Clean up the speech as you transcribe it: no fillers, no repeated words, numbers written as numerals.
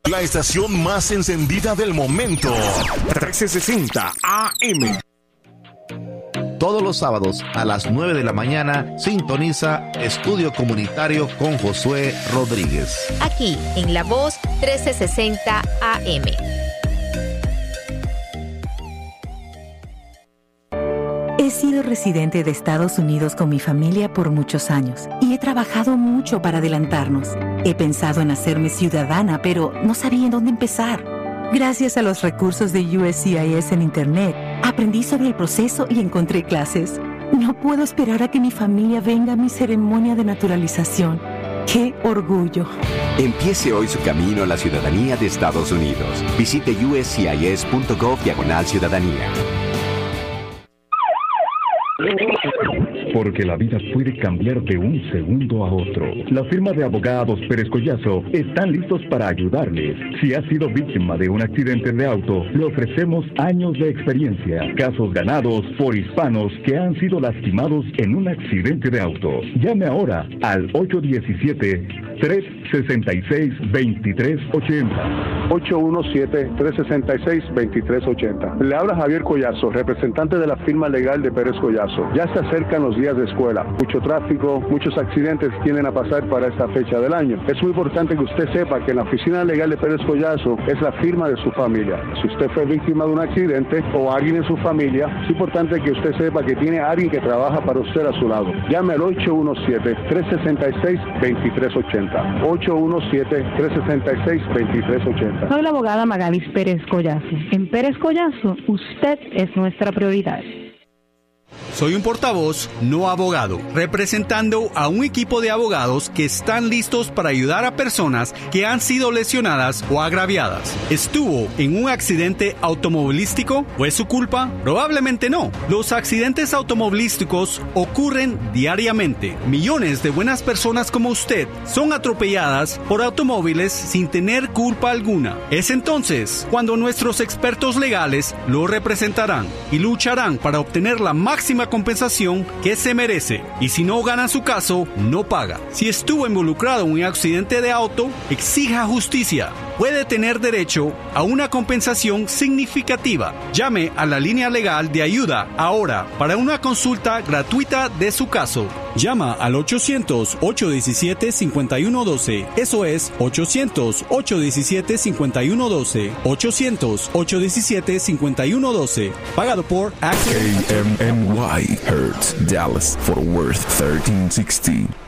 La estación más encendida del momento. 1360 AM. Todos los sábados a las 9 de la mañana sintoniza Estudio Comunitario con Josué Rodríguez. Aquí en La Voz 1360 AM. He sido residente de Estados Unidos con mi familia por muchos años y he trabajado mucho para adelantarnos. He pensado en hacerme ciudadana, pero no sabía en dónde empezar. Gracias a los recursos de USCIS en Internet, aprendí sobre el proceso y encontré clases. No puedo esperar a que mi familia venga a mi ceremonia de naturalización. ¡Qué orgullo! Empiece hoy su camino a la ciudadanía de Estados Unidos. Visite uscis.gov/ciudadanía. Porque la vida puede cambiar de un segundo a otro. La firma de abogados Pérez Collazo están listos para ayudarles. Si ha sido víctima de un accidente de auto, le ofrecemos años de experiencia. Casos ganados por hispanos que han sido lastimados en un accidente de auto. Llame ahora al 817-366-2380. 817-366-2380. Le habla Javier Collazo, representante de la firma legal de Pérez Collazo. Ya se acercan los días de escuela. Mucho tráfico, muchos accidentes tienden a pasar para esta fecha del año. Es muy importante que usted sepa que en la oficina legal de Pérez Collazo es la firma de su familia. Si usted fue víctima de un accidente o alguien en su familia, es importante que usted sepa que tiene a alguien que trabaja para usted a su lado. Llame al 817-366-2380. 817-366-2380. Soy la abogada Magalis Pérez Collazo. En Pérez Collazo, usted es nuestra prioridad. Soy un portavoz, no abogado, representando a un equipo de abogados que están listos para ayudar a personas que han sido lesionadas o agraviadas. ¿Estuvo en un accidente automovilístico? ¿Fue su culpa? Probablemente no. Los accidentes automovilísticos ocurren diariamente. Millones de buenas personas como usted son atropelladas por automóviles sin tener culpa alguna. Es entonces cuando nuestros expertos legales lo representarán y lucharán para obtener la máxima compensación que se merece, y si no gana su caso, no paga. Si estuvo involucrado en un accidente de auto, exija justicia. Puede tener derecho a una compensación significativa. Llame a la línea legal de ayuda ahora para una consulta gratuita de su caso. Llama al 800-817-5112. Eso es 800-817-5112. 800-817-5112. Pagado por KMNY Hertz, Dallas, Fort Worth, 1360.